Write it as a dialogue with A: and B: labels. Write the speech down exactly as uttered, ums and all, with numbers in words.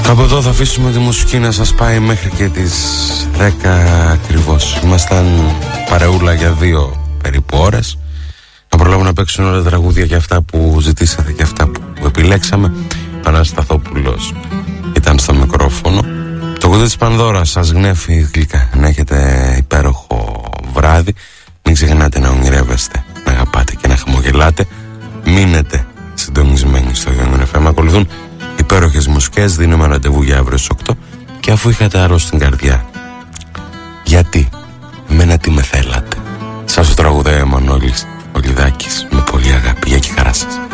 A: Από εδώ θα αφήσουμε τη μουσική να σας πάει μέχρι και τις δέκα ακριβώς. Ήμασταν παρεούλα για δύο περίπου ώρες. Να προλάβω να παίξουν όλα τα τραγούδια για αυτά που ζητήσατε και αυτά που επιλέξαμε. Ανασταθόπουλος ήταν στο μικρόφωνο. Το κουτί της Πανδώρας σας γνέφει γλυκά. Να έχετε υπέροχο βράδυ. Μην ξεχνάτε να ονειρεύεστε, να αγαπάτε και να χαμογελάτε. Μείνετε συντονισμένοι στο Γιώργο εφ εμ. Ακολουθούν υπέροχες μουσικές. Δίνουμε ραντεβού για αύριο στις οκτώ. Και αφού είχατε άλλο στην καρδιά, γιατί εμένα τι με θέλατε. Σας το τραγουδάει ο Μανώλης ο Λιδάκης με πολύ αγάπη. Γεια και χαρά σας.